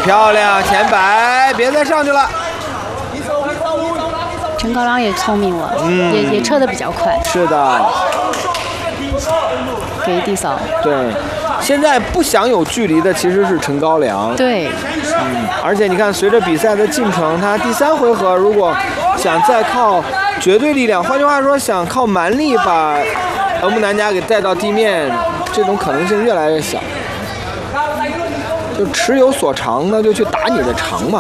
漂亮，前摆，别再上去了。 陈高良也聪明了，也撤得比较快。 是的， 给地扫。 对，现在不想有距离的其实是陈高良。 对， 而且你看，随着比赛的进程，他第3回合如果想再靠绝对力量，换句话说，想靠蛮力把额木南加给带到地面，这种可能性越来越小。就尺有所长，那就去打你的长嘛。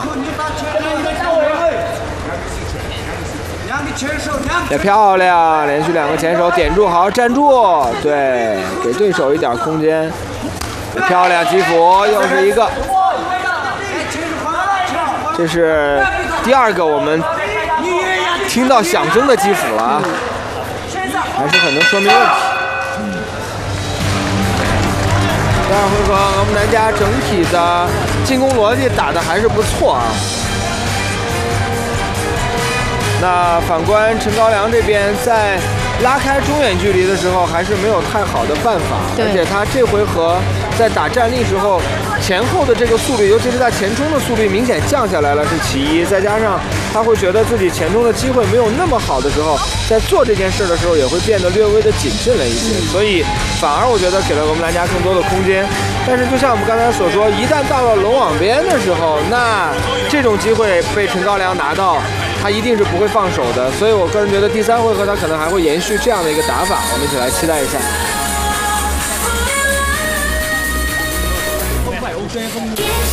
也漂亮，连续2个前手点住，好好站住，对，给对手一点空间。也漂亮，基辅又是一个。这是第2个我们听到响声的基辅了啊，还是很能说明问题。第2回合，额木南加整体的进攻逻辑打得还是不错啊。那反观陈高良这边，在拉开中远距离的时候，还是没有太好的办法，而且他这回合在打站立时候，前后的这个速率，尤其是在前冲的速率明显降下来了，是其一。再加上他会觉得自己前冲的机会没有那么好的时候，在做这件事的时候也会变得略微的谨慎了一些，所以反而我觉得给了额木南加更多的空间。但是就像我们刚才所说，一旦到了龙网边的时候，那这种机会被陈高良拿到，他一定是不会放手的。所以我个人觉得第3回合他可能还会延续这样的一个打法，我们一起来期待一下。